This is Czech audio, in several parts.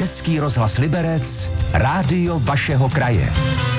Český rozhlas Liberec, rádio vašeho kraje.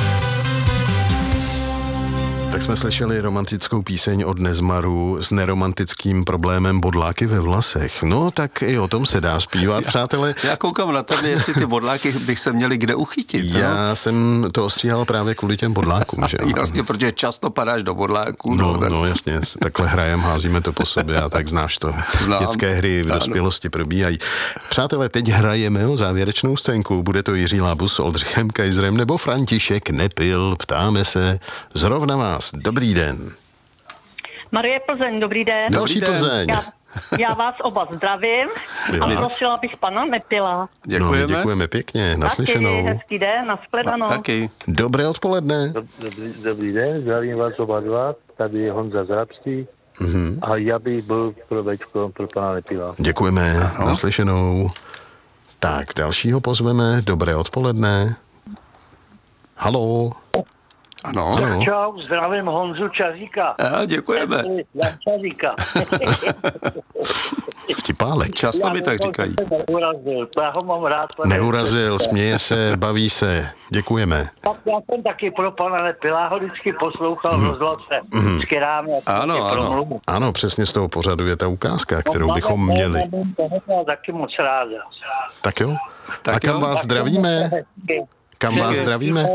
Tak jsme slyšeli romantickou píseň od Nezmaru s neromantickým problémem bodláky ve vlasech. No, tak i o tom se dá zpívat, přátelé. Já koukám na tebe, jestli ty bodláky bych se měli kde uchytit. Já jsem to ostříhal právě kvůli těm bodlákům, že jo? Jasně, protože často padáš do bodláků. No jasně, takhle hrajem, házíme to po sobě a tak znáš to. Dětské hry v dospělosti probíhají. Přátelé, teď hrajeme o závěrečnou scénku. Bude to Jiří Lábus s Oldřichem Kejzrem nebo František Nepil. Ptáme se zrovna vás. Dobrý den. Marie Plzeň, dobrý den. Další Plzeň. Já vás oba zdravím a prosila bych pana Nepila. Děkujeme. No, děkujeme pěkně, naslyšenou. Taky, hezký den, nashledanou. Taky. Dobré odpoledne. Dobrý den, zdravím vás oba dva, tady je Honza Zrabský a já bych byl pro pana Nepila. Děkujeme, naslyšenou. Tak, dalšího pozveme. Dobré odpoledne. Haló. Ano. Čau, zdravím Honzu Čaříka. Děkujeme. Jan Čaříka. Vtipálek. Často mi tak říkají. Neurazil, já ho mám rád. Neurazil, směje se, baví se. Děkujeme. Tak já jsem taky pro pana Nepila, ho vždycky poslouchal v rozhlase. Vždycky ráno. Ano. Ano, přesně z toho pořadu je ta ukázka, kterou bychom měli. Taky moc ráda. Tak jo. A kam vás zdravíme? Kam vás zdravíme?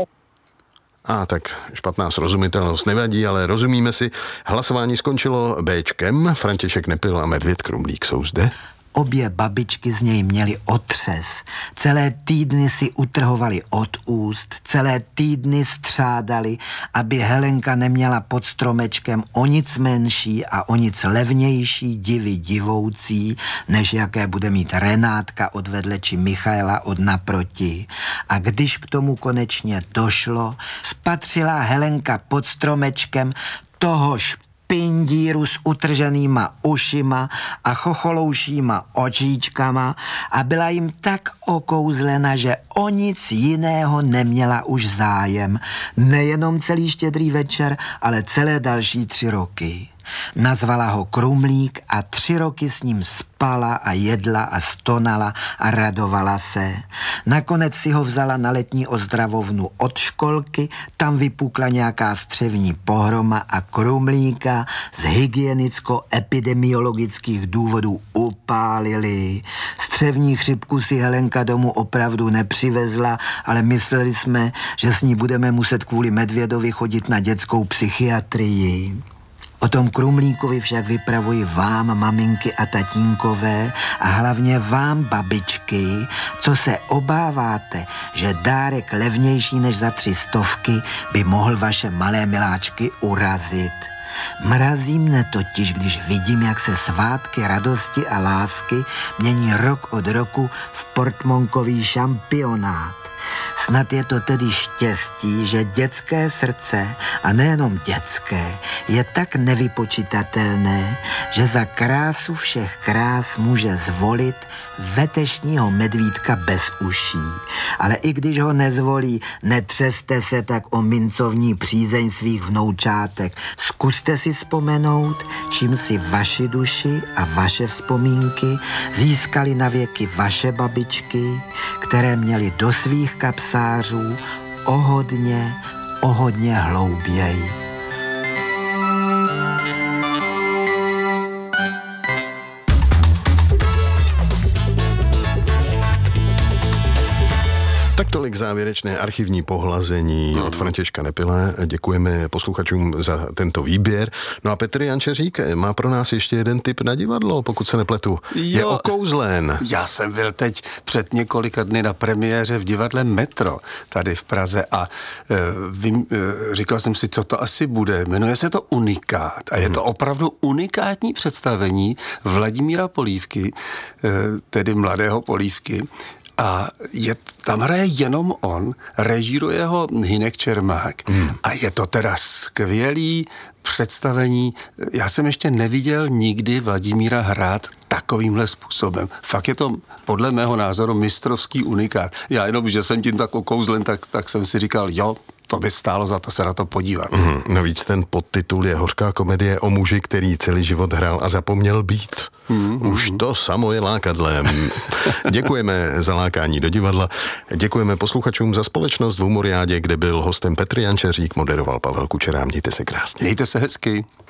Tak špatná srozumitelnost nevadí, ale rozumíme si. Hlasování skončilo Bčkem. František Nepil a Medvěd Krumlík jsou zde. Obě babičky z něj měly otřes. Celé týdny si utrhovali od úst, celé týdny střádali, aby Helenka neměla pod stromečkem o nic menší a o nic levnější divy divoucí, než jaké bude mít Renátka od vedle či Michaela od naproti. A když k tomu konečně došlo, spatřila Helenka pod stromečkem tohož pindíru s utrženýma ušima a chocholoušíma očíčkama a byla jim tak okouzlena, že o nic jiného neměla už zájem. Nejenom celý Štědrý večer, ale celé další 3 roky. Nazvala ho Krumlík a 3 roky s ním spala a jedla a stonala a radovala se. Nakonec si ho vzala na letní ozdravovnu od školky, tam vypukla nějaká střevní pohroma a Krumlíka z hygienicko-epidemiologických důvodů upálili. Střevní chřipku si Helenka domů opravdu nepřivezla, ale mysleli jsme, že s ní budeme muset kvůli Medvědovi chodit na dětskou psychiatrii. O tom Krumlíkovi však vypravuji vám, maminky a tatínkové, a hlavně vám, babičky, co se obáváte, že dárek levnější než za 300 by mohl vaše malé miláčky urazit. Mrazí mne totiž, když vidím, jak se svátky radosti a lásky mění rok od roku v portmonkový šampionát. Snad je to tedy štěstí, že dětské srdce, a nejenom dětské, je tak nevypočitatelné, že za krásu všech krás může zvolit vetešního medvídka bez uší. Ale i když ho nezvolí, netřeste se tak o mincovní přízeň svých vnoučátek. Zkuste si vzpomenout, čím si vaši duši a vaše vzpomínky získali na věky vaše babičky, které měly do svých kapsářů o hodně hlouběji. Tak tolik závěrečné archivní pohlazení od Františka Nepila. Děkujeme posluchačům za tento výběr. No a Petr Jančeřík má pro nás ještě jeden tip na divadlo, pokud se nepletu. Je okouzlen. Já jsem byl teď před několika dny na premiéře v divadle Metro tady v Praze a říkal jsem si, co to asi bude. Jmenuje se to Unikát a je to opravdu unikátní představení Vladimíra Polívky, tedy mladého Polívky. A tam hraje jenom on, režíruje ho Hynek Čermák a je to teda skvělý představení. Já jsem ještě neviděl nikdy Vladimíra hrát takovýmhle způsobem. Fakt je to podle mého názoru mistrovský unikát. Já jenom, že jsem tím tak okouzlen, tak jsem si říkal, jo, to by stálo za to se na to podívat. Navíc ten podtitul je Hořká komedie o muži, který celý život hrál a zapomněl být. Už to samo je lákadlem. Děkujeme za lákání do divadla. Děkujeme posluchačům za společnost v Humoriádě, kde byl hostem Petr Jančeřík, moderoval Pavel Kučera. Mějte se krásně. Mějte se hezky.